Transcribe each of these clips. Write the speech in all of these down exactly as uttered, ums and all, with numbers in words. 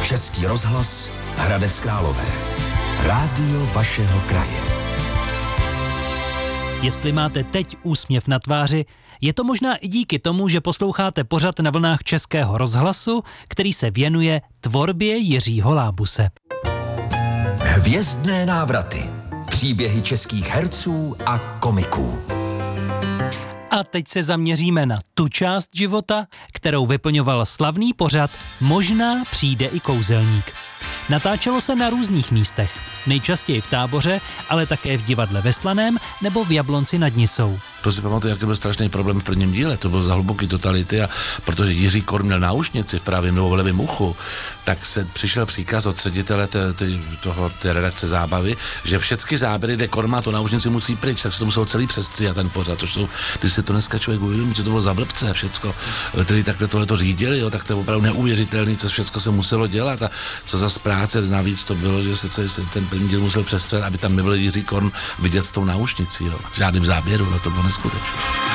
Český rozhlas Hradec Králové. Rádio vašeho kraje. Jestli máte teď úsměv na tváři, je to možná i díky tomu, že posloucháte pořad na vlnách Českého rozhlasu, který se věnuje tvorbě Jiřího Lábuse. Hvězdné návraty. Příběhy českých herců a komiků. A teď se zaměříme na tu část života, kterou vyplňoval slavný pořad Možná přijde i kouzelník. Natáčelo se na různých místech, nejčastěji v Táboře, ale také v divadle ve Slaném nebo v Jablonci nad Nisou. To si pamatuju, jaký byl strašný problém v prvním díle, to bylo za hluboký totality a protože Jiří Korn měl náušnici v pravém nebo v levém uchu, tak se přišel příkaz od ředitele té, té, toho, té redakce zábavy, že všechny záběry, kde Korn má tu náušnici, musí pryč, tak se to muselo celý přestříhat ten pořad, což jsou, když se to dneska člověk uvědomí, co to bylo za blbce všecko, který takhle tohle to řídili, jo, tak to je opravdu neuvěřitelný, co všechno se muselo dělat a co za práce navíc to bylo, že se, se ten první díl musel přestřelit, aby tam nebyl Jiří Korn vidět s tou náušnicí, jo, v žádným záběru, no to bylo neskutečné.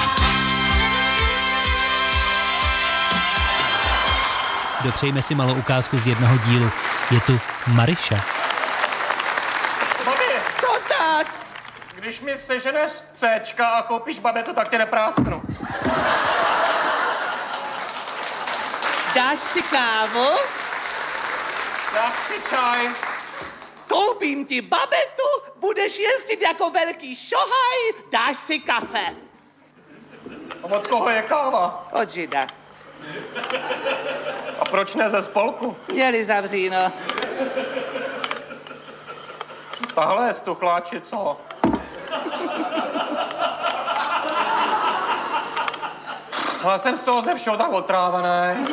Dopřejme si malou ukázku z jednoho dílu. Je tu Mariša. Babi, Co zas? když mi seženeš Cčka a koupíš babetu, tak tě neprásknu. Dáš si kávu? Já chci čaj. Koupím ti babetu, budeš jezdit jako velký šohaj, dáš si kafe. A od koho je káva? Od žida. A proč ne ze spolku? Měli zavříno. Tahle je stuchláči, co? Já jsem z toho ze všeho tak otrávaný.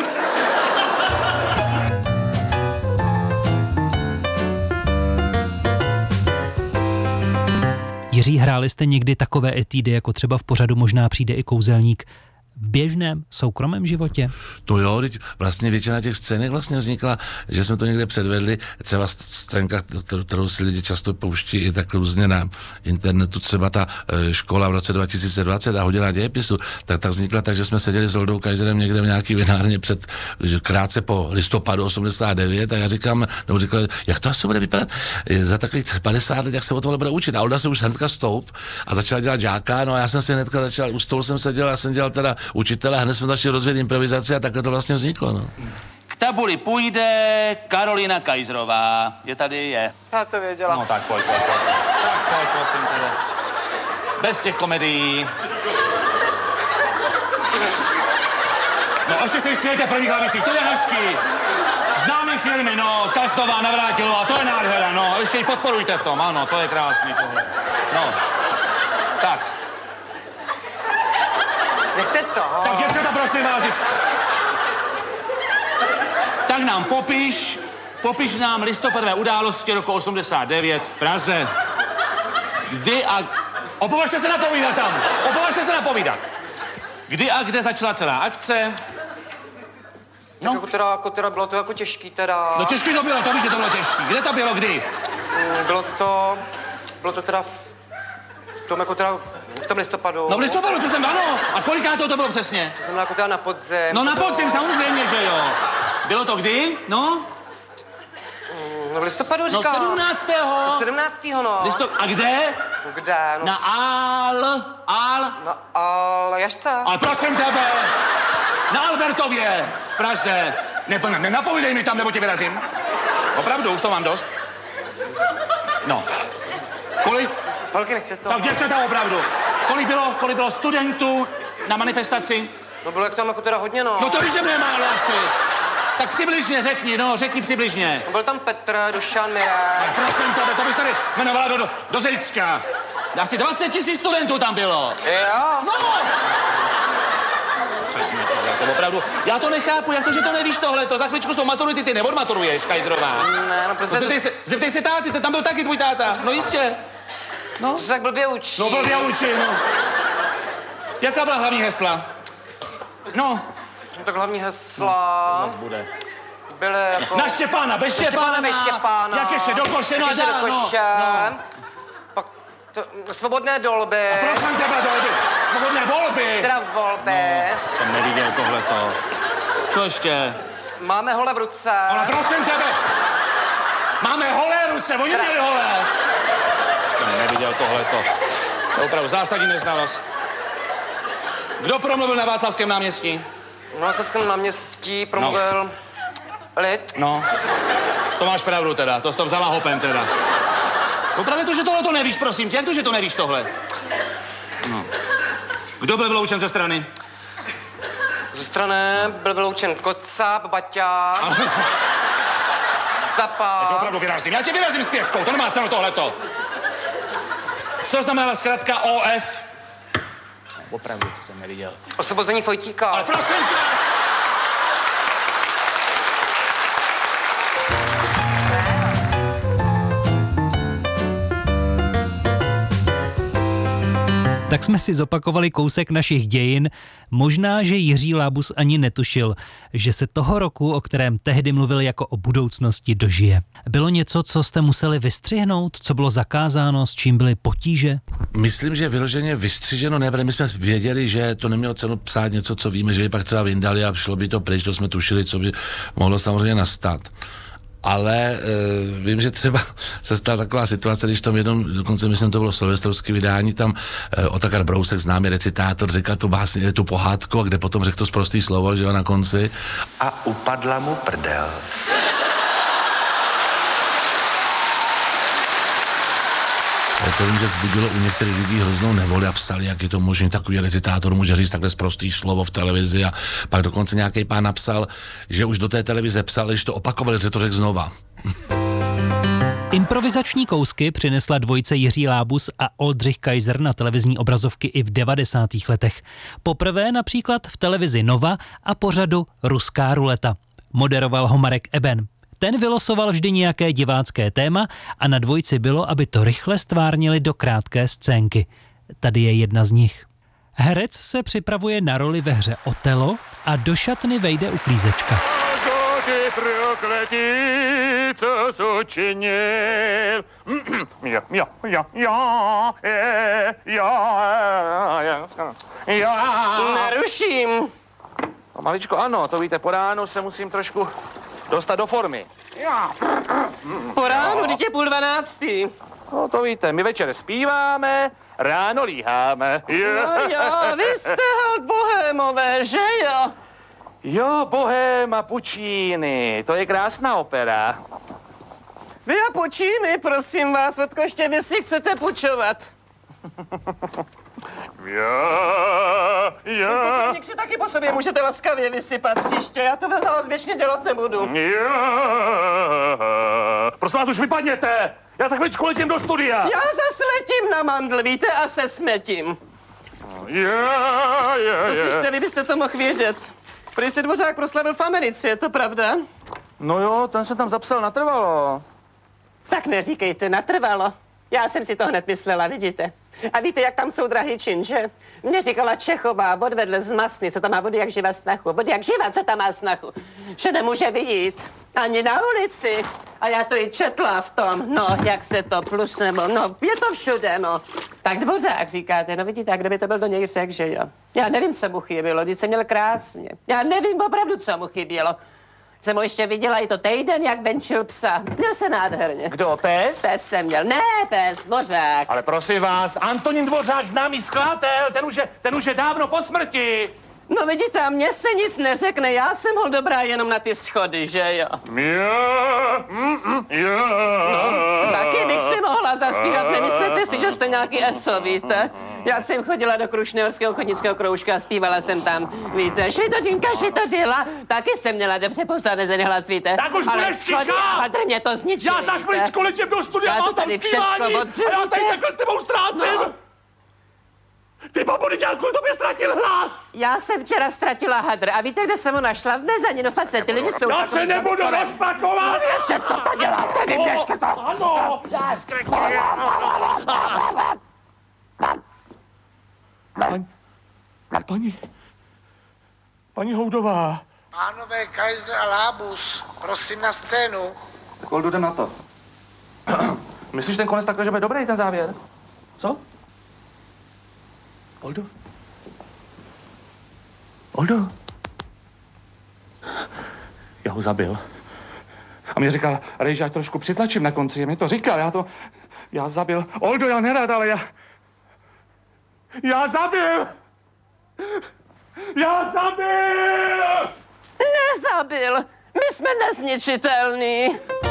Jiří, hráli jste někdy takové etídy, jako třeba v pořadu Možná přijde i kouzelník, v běžném soukromém životě? To jo, vlastně většina těch scének vlastně vznikla, že jsme to někde předvedli, třeba scénka, kterou si lidi často pouští i tak různě na internetu, třeba ta škola v roce dva tisíce dvacet a hodina dějepisu, tak tak vznikla tak, že jsme seděli s Oldou Kaiserem někde v nějaký vinárně před krátce po listopadu osmdesát devět a já říkám, nebo říkal, jak to asi bude vypadat za takových padesát let, jak se o tohle bude učit. A Olda se už hnedka stoup a začala dělat žáka, no a já jsem si hnedka začal, u stolu jsem seděl, já jsem dělal teda učitele, hned jsme začali rozvíjet improvizaci a takhle to vlastně vzniklo, no. K tabuli půjde Karolina Kajzrová. Je tady, je. Já to věděla. No tak pojď, pojď, pojď. Tak pojď, prosím tebe. Bez těch komedií. No ještě se smějte první hlavicích, to je hezký. Známý filmy, no, Kastová, Navrátilová, to je nádhera, no, ještě ji podporujte v tom, ano, to je krásný tohle. No, tak. Nechte to. Tak děvčata, prosím vás, děvč... Tak nám popiš, popiš nám listopadové události roku osmdesát devět v Praze. Kdy a... Opovažte se napovídat tam, opovažte se napovídat. Kdy a kde začala celá akce? No. Jako teda, jako teda, bylo to jako těžký teda. No těžký to bylo, to víš, že to bylo těžký. Kde to bylo, kdy? Mm, bylo to, bylo to teda v, v tom jako teda, v tom listopadu. No v listopadu, to jsem, ano. A koliká to bylo přesně? To znamená jako teda na podzim. No na bylo... podzim, samozřejmě, že jo. Bylo to kdy? No? Mm, no v listopadu říkám. No sedmnáctého. sedmnáctého, no. Listop... A kde? No kde? No. Na Al... Al... Na Aljašce. Ale prosím tebe, na Albertově, v Praze. Ne, ne, nenapovídej mi tam, nebo tě vyrazím. Opravdu, už to mám dost. No. Kolik? Holky, nechte to. Tak děvčata, opravdu. Kolik bylo, kolik bylo studentů na manifestaci? No bylo jak tam jako teda hodně, no. No to víš, že mě málo asi. Tak přibližně řekni, no, řekni přibližně. No, byl tam Petr, Dušan, Mirek. Tak prosím tebe, to bys tady jmenovala do, do, do Zejcka. Asi dvacet tisíc studentů tam bylo. Jo. No! Přesně tohle, to opravdu. Já to nechápu, jak to, že to nevíš tohle, to za chvíličku jsou maturity, ty neodmaturuješ, Kajzrová. Ne, no prostě... No, zeptej, se, zeptej se táty, tam byl taky tvůj táta, no jistě. No. To se tak blbě učí. No blbě učí, no. Jaká byla hlavní hesla? No. No tak hlavní hesla... No, to zas bude. Byly jako... Na Štěpána, bez Štěpána, bez Štěpána. Jak ještě do koše, no, Jak ještě do koše. No, no. Pak to, svobodné dolby. A prosím tebe, dolby. Svobodné volby. Teda volby. No, jsem neviděl tohleto. Co ještě? máme hole v ruce. Ale prosím tebe! Máme holé ruce, oni měli holé! Jsem neviděl tohleto. To je opravdu zásadní neznalost. Kdo promluvil na Václavském náměstí? Na Václavském náměstí promluvil no. Lid. No, to máš pravdu teda, to jsi to vzala hopem teda. Opravdu to, že tohle to nevíš, prosím tě, jak to, že to nevíš tohle? No. Kdo byl vyloučen ze strany? Ze strany byl vyloučen Kocáb, Baťa, Zapa. Já tě opravdu vyrazím, já tě vyrazím s pětkou, to nemá cenu tohleto. Co znamenala zkrátka O F? Opravdu, to jsem neviděl. Osvobození Fojtíka. Ale prosím tě! Tak jsme si zopakovali kousek našich dějin. Možná, že Jiří Lábus ani netušil, že se toho roku, o kterém tehdy mluvil jako o budoucnosti, dožije. Bylo něco, co jste museli vystřihnout? Co bylo zakázáno? S čím byly potíže? Myslím, že vyloženě vystřiženo nebude. My jsme věděli, že to nemělo cenu psát něco, co víme, že by pak třeba vyndali a šlo by to pryč, to jsme tušili, co by mohlo samozřejmě nastat. Ale e, vím, že třeba se stala taková situace, když tam jednom, dokonce myslím, to bylo silvestrovské vydání, tam e, Otakar Brousek, známý recitátor, říkal tu básni, tu pohádku, a kde potom řekl to sprostý slovo, že jo, na konci. A upadla mu prdel. To vím, že vzbudilo u některých lidí hroznou nevoli a psali, jak je to možné, takový recitátor může říct takhle sprostý slovo v televizi, a pak dokonce nějaký pán napsal, že už do té televize psal, když to opakovali, že to řekl znova. Improvizační kousky přinesla dvojice Jiří Lábus a Oldřich Kaiser na televizní obrazovky i v devadesátých letech. Poprvé například v televizi Nova a pořadu Ruská ruleta. Moderoval ho Marek Eben. Ten vylosoval vždy nějaké divácké téma a na dvojici bylo, aby to rychle stvárnili do krátké scénky. Tady je jedna z nich. Herec se připravuje na roli ve hře Otelo a do šatny vejde uklízečka. Co jsi učinil? Jo, jo, jo, jo, jo, jo, jo. Neruším. No, maličko, ano, to víte, po ránu se musím trošku dostat do formy. Po ránu, teď je půl dvanáctý. No, to víte, my večer zpíváme, ráno líháme. No jo, vy jste hod bohémové, že jo? Jo, Bohém a Puccini, to je krásná opera. Vy a Puccini, prosím vás, Vodko, ještě vy si chcete půjčovat. Jo, jo. Pokorník si taky po sobě můžete laskavě vysypat příště, já to za vás věčně dělat nebudu. Jo. Prosím vás, už vypadněte. Já za chvíličku letím do studia. Já zase letím na mandl, víte, a se smetím. Jo, jo, To jo. slyšte, vy byste to mohl vědět. Prý si Dvořák proslavil v Americe, je to pravda? No jo, ten se tam zapsal natrvalo. Tak neříkejte, natrvalo. Já jsem si to hned myslela, vidíte. A víte, jak tam jsou drahý čin, že? Mně říkala Čechová, odvedle z Masny, co tam má vody jak živa snachu. Vody jak živa, co tam má snachu. Že nemůže vidět. Ani na ulici. A já to i četla v tom, no, jak se to plus nebo, no, je to všude, no. Tak Dvořák říkáte, no vidíte, a kdo by to byl do něj řekl, že jo? Já nevím, co mu chybělo, když jsem měl krásně. Já nevím opravdu, co mu chybělo. Jsem ho ještě viděla i to týden, jak venčil psa. Měl se nádherně. Kdo, pes? Pes jsem měl. Ne, pes, Dvořák. Ale prosím vás, Antonín Dvořák, známý skladatel, ten už je, ten už je dávno po smrti. No vidíte, a mně se nic neřekne, já jsem hol dobrá jenom na ty schody, že jo? Jo, mm, mm, jo. No, taky bych si mohla zaspívat, nemyslete si, že jste nějaký eso, víte? Já jsem chodila do Krušnohorského chodnického kroužka a zpívala jsem tam, víte, švitořinka švitořila, taky jsem měla dobře posazený hlas, víte? Tak už budeš schody ticha! a hadr mě to zničilo, Já za víte? chviličku letím do studia, Já to mám tam tady zpívání všecko a já odřebuji. tady takhle s tebou ztrácím. No. Ty babody dělku, to by ztratil hlas. Já jsem včera ztratila hadr a víte, kde jsem ho našla? V mezanině, no v patře, ty lidi jsou Já takový se nebudu takový- rozpakovat. Co to děláte, vy běžte to? Ano. Paní, paní, paní Houdová. Pánové Kaiser a Lábus, prosím na scénu. Tak Oldo, jdem na to. Myslíš ten konec takhle, že bude dobrý ten závěr? Co? Oldo? Oldo? Já ho zabil. A mě říkal, Rejže, ať trošku přitlačím na konci. Mě to říkal, já to... Já zabil. Oldo, já nerad, ale já... Já zabil! Já zabil! Nezabil! My jsme nezničitelní.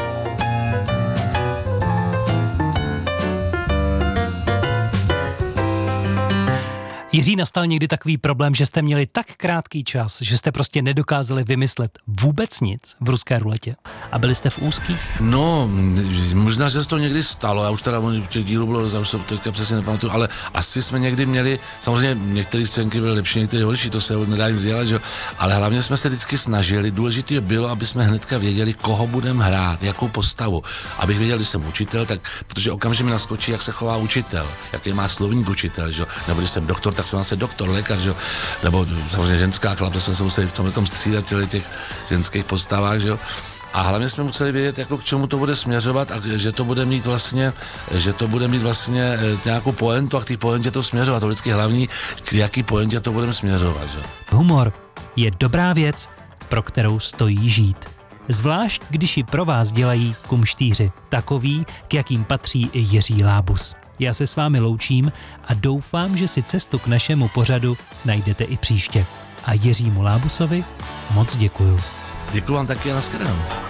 Jiří, nastal někdy takový problém, že jste měli tak krátký čas, že jste prostě nedokázali vymyslet vůbec nic v ruské ruletě a byli jste v úzkých? No, možná, že se to někdy stalo, já už teda těch dílů bylo, já už to teďka přesně nepamatuju, ale asi jsme někdy měli, samozřejmě některé scénky byly lepší, některé horší, to se nedá nic dělat, že? Ale hlavně jsme se vždycky snažili, důležité bylo, aby jsme hnedka věděli, koho budeme hrát, jakou postavu. Abych věděl, když jsem učitel, tak protože okamžitě mi naskočí, jak se chová učitel, jaký má slovník učitel, že? Nebo když jsem doktor, tak jsem zase doktor, lékař, že? Nebo samozřejmě ženská chlap, to jsme se museli v tomhle tom střídat těch ženských postavách, že? A hlavně jsme museli vědět, jako k čemu to bude směřovat a že to bude mít vlastně, že to bude mít vlastně nějakou pointu a k té pointě to směřovat. To vždycky hlavní, k jaký pointě to budeme směřovat. Že? Humor je dobrá věc, pro kterou stojí žít. Zvlášť, když ji pro vás dělají kumštýři, takový, k jakým patří i Jiří Lábus. Já se s vámi loučím a doufám, že si cestu k našemu pořadu najdete i příště. A Jiřímu Lábusovi moc děkuju. Děkuju vám taky a nashledanou.